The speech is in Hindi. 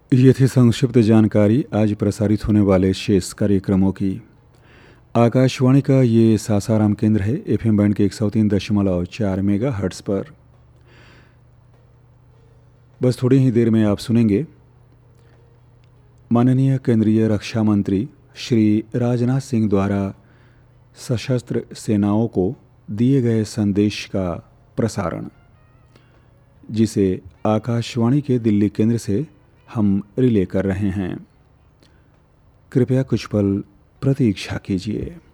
ये थी संक्षिप्त जानकारी आज प्रसारित होने वाले शेष कार्यक्रमों की। आकाशवाणी का ये सासाराम केंद्र है, एफएम बैंड के 103.4 मेगाहर्ट्ज़ पर। बस थोड़ी ही देर में आप सुनेंगे माननीय केंद्रीय रक्षा मंत्री श्री राजनाथ सिंह द्वारा सशस्त्र सेनाओं को दिए गए संदेश का प्रसारण, जिसे आकाशवाणी के दिल्ली केंद्र से हम रिले कर रहे हैं। कृपया कुछ पल प्रतीक्षा कीजिए।